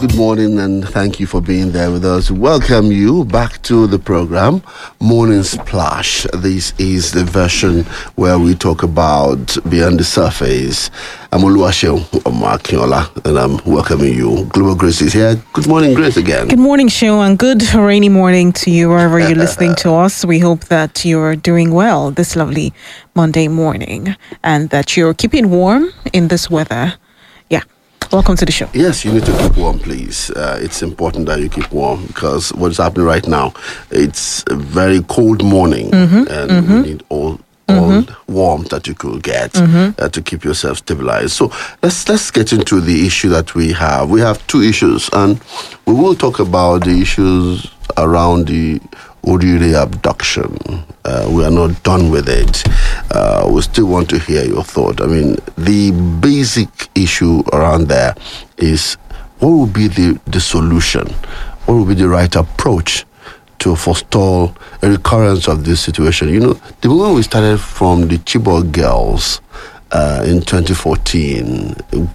Good morning and thank you for being there with us. Welcome you back to the program, Morning Splash. This is the version where we talk about beyond the surface. I'm Oluwaseun Omakinola and I'm welcoming you. Global Grace is here. Good morning, Grace, again. Good morning, Seun, and good rainy morning to you wherever you're listening to us. We hope that you're doing well this lovely Monday morning and that you're keeping warm in this weather. Yeah. Welcome to the show. Yes, you need to keep warm, please. It's important that you keep warm because what is happening right now, it's a very cold morning and you need all warmth that you could get to keep yourself stabilized. So let's get into the issue that we have. We have two issues, and we will talk about the issues around the Orire abduction. We are not done with it. We still want to hear your thought. I mean, the basic issue around there is what will be the solution? What will be the right approach to forestall a recurrence of this situation? You know, the moment we started from the Chibok girls in 2014,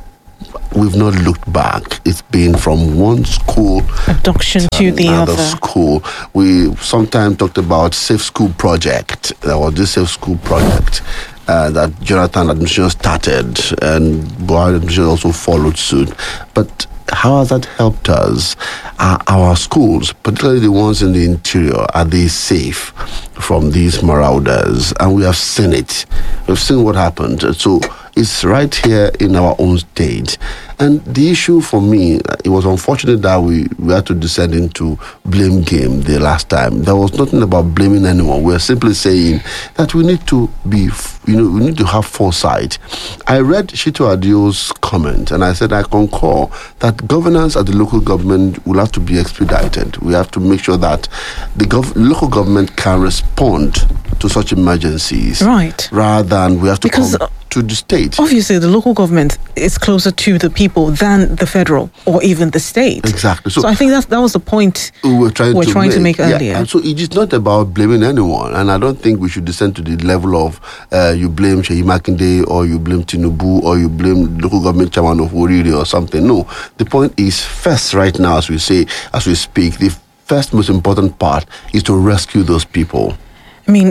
we've not looked back. It's been from one school abduction to the other school. We sometimes talked about Safe School Project. There was this Safe School Project that Jonathan administration started, and Buhari administration also followed suit. But how has that helped us? Our schools, particularly the ones in the interior, are they safe from these marauders? And we have seen it. We've seen what happened. So it's right here in our own state. And the issue for me, it was unfortunate that we had to descend into blame game the last time. There was nothing about blaming anyone. We're simply saying that we need to be, we need to have foresight. I read Shito Adio's comment and I said I concur that governance at the local government will have to be expedited. We have to make sure that the local government can respond to such emergencies. Right. Rather than we have to come to the state. Obviously, the local government is closer to the people than the federal or even the state. Exactly. So I think that was the point we were trying to make earlier. Yeah. And so it is not about blaming anyone. And I don't think we should descend to the level of you blame Sheyi Makinde or you blame Tinubu or you blame local government chairman of Orire or something. No. The point is, first right now, as we speak, the first most important part is to rescue those people. I mean,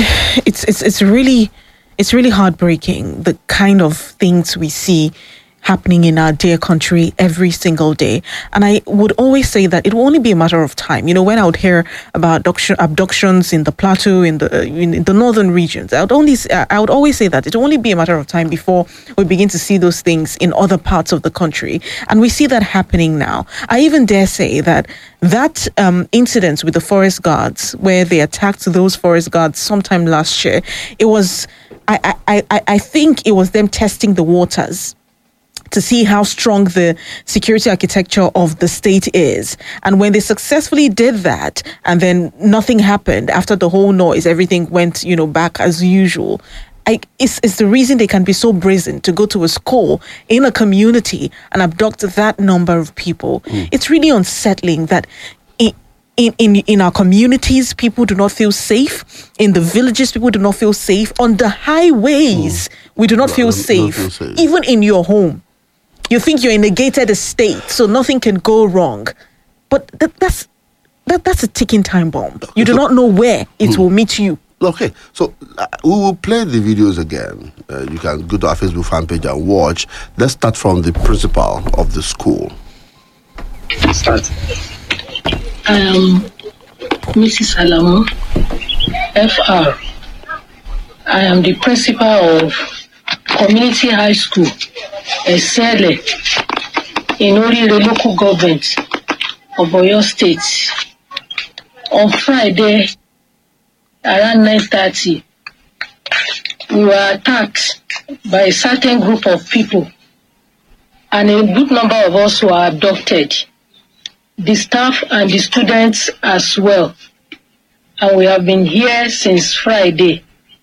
it's really heartbreaking, the kind of things we see happening in our dear country every single day. And I would always say that it will only be a matter of time. You know, when I would hear about abductions in the plateau, in the northern regions, I would always say that it will only be a matter of time before we begin to see those things in other parts of the country. And we see that happening now. I even dare say that incident with the forest guards, where they attacked those forest guards sometime last year, it was, I think it was them testing the waters to see how strong the security architecture of the state is. And when they successfully did that, and then nothing happened after the whole noise, everything went, back as usual. It's the reason they can be so brazen to go to a school in a community and abduct that number of people. It's really unsettling that in our communities, people do not feel safe. In the villages, people do not feel safe. On the highways, we do not feel safe. Even in your home. You think you're in a gated estate, so nothing can go wrong. But that's a ticking time bomb. You do not know where it will meet you. Okay, so we will play the videos again. You can go to our Facebook fan page and watch. Let's start from the principal of the school. Start. I am Mrs. Alamu, FR. I am the principal of Community High School, Esele, in Orire local government of Oyo State. On Friday, around 9:30, we were attacked by a certain group of people, and a good number of us were abducted, the staff and the students as well. And we have been here since Friday.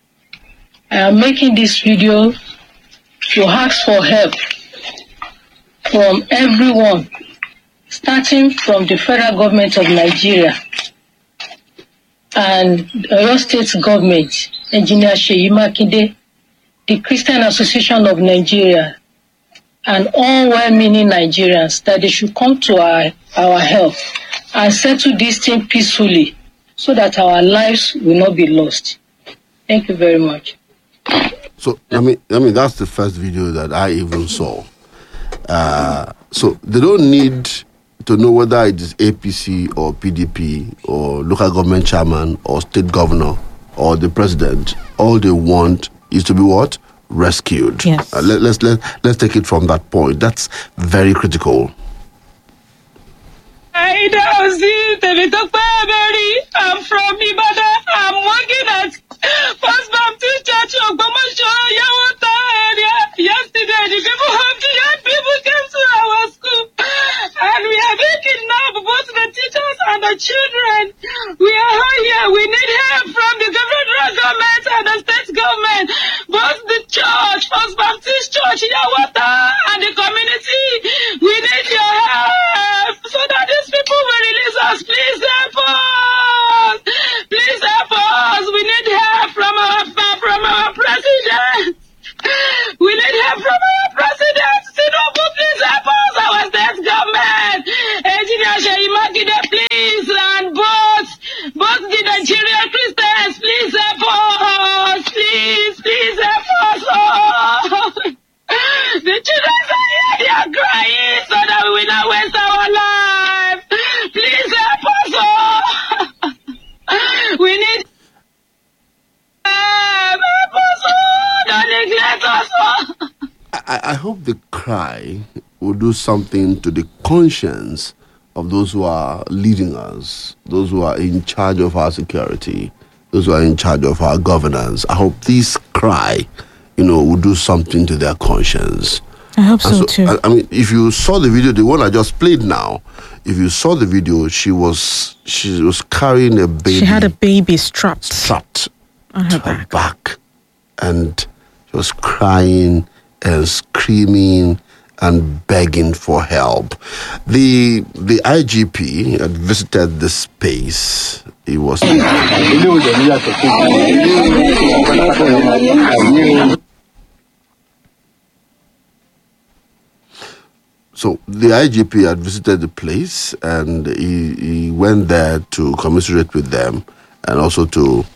I am making this video to ask for help from everyone, starting from the federal government of Nigeria and the Oyo State government, Engineer Sheyi Makinde, the Christian Association of Nigeria, and all well-meaning Nigerians that they should come to our help and settle this thing peacefully so that our lives will not be lost. Thank you very much. So, I mean, that's the first video that I even saw. So they don't need to know whether it is APC or PDP or local government chairman or state governor or the president. All they want is to be what? Rescued. Yes. Let's take it from that point. That's very critical. I'm from Ibadan. I'm working at First Baptist Church of Gomasho, Yawata area. Yesterday, the young people came to our school, and we are being kidnapped, both the teachers and the children. We are all here. We need help from the federal government and the state government, both the church, First Baptist Church, Yawata, and the community. We need your help so that these people will release us. Please help us. Please help us. We need help from our president. We need help from our president. Tinubu, please help us. Our state government. Engineer Sheyi Makinde, please. And both the Nigerian Christians, please help us. Please help us. Oh. The children are here. They are crying so that we will not waste our life. Please help us. Oh. We need help us. Oh. Don't neglect us. Oh. I hope the cry will do something to the conscience of those who are leading us, those who are in charge of our security, those who are in charge of our governance. I hope this cry, will do something to their conscience. I hope so too. I mean, if you saw the video, the one I just played now, if you saw the video, she was carrying a baby. She had a baby strapped on her back, and she was crying and screaming and begging for help. The IGP had visited the space. He was. So the IGP had visited the place, and he went there to commiserate with them and also to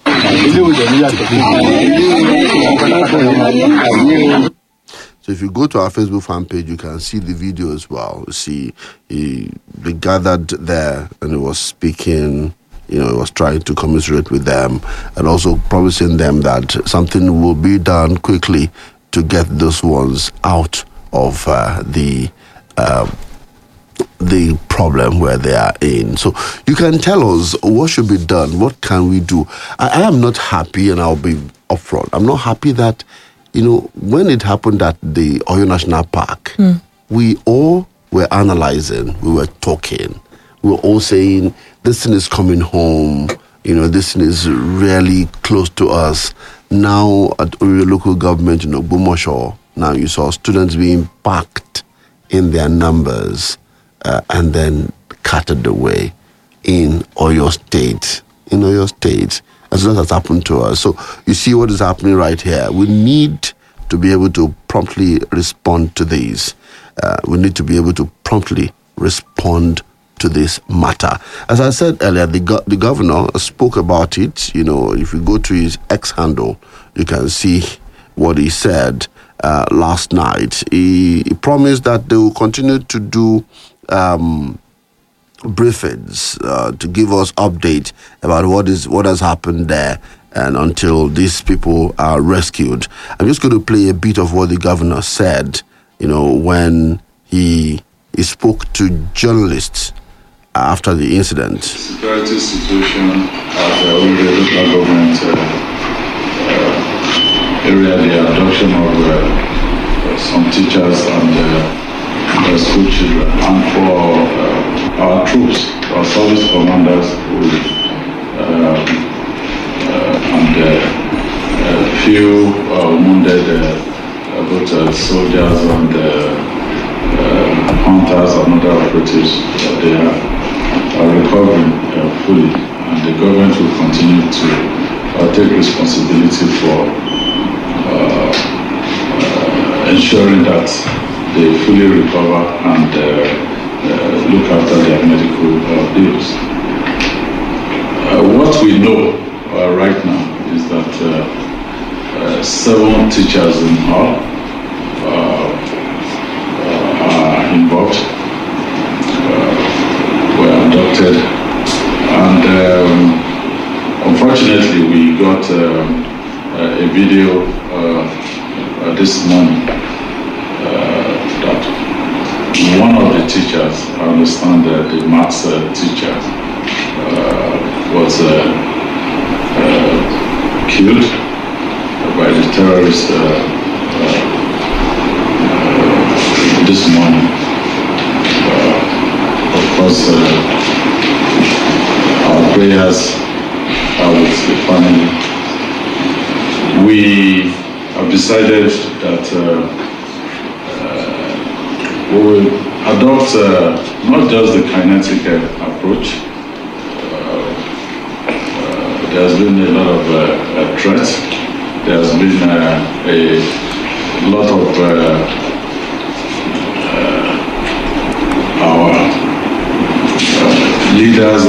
So if you go to our Facebook fan page, you can see the video as well. You see, they gathered there and he was speaking, he was trying to commiserate with them and also promising them that something will be done quickly to get those ones out of the problem where they are in. So you can tell us what should be done. What can we do? I am not happy, and I'll be upfront. I'm not happy that, when it happened at the Oyo National Park, we all were analyzing, we were talking, we were all saying, this thing is coming home, this thing is really close to us. Now at Oyo local government, Gbomosho, now you saw students being packed in their numbers and then carted away in Oyo State. As well as happened to us. So you see what is happening right here. We need to be able to promptly respond to these. We need to be able to promptly respond to this matter. As I said earlier, the governor spoke about it. If you go to his X handle, you can see what he said last night. He promised that they will continue to do briefings to give us update about what has happened there, and until these people are rescued. I'm just going to play a bit of what the governor said, when he spoke to journalists after the incident. Security situation at the local government area, the abduction of some teachers and school children, and for our troops, our service commanders, and a few wounded both soldiers and hunters and other operatives. They are recovering fully, and the government will continue to take responsibility for ensuring that they fully recover and look after their medical bills. What we know right now is that 7 teachers in all are involved, were abducted, and unfortunately we got a video this morning that one of the teachers, I understand the maths teacher, was killed by the terrorists this morning. Of course, our prayers are with the family. We have decided that we will adopt not just the kinetic approach. There's been a lot of threats. There's been a lot of our leaders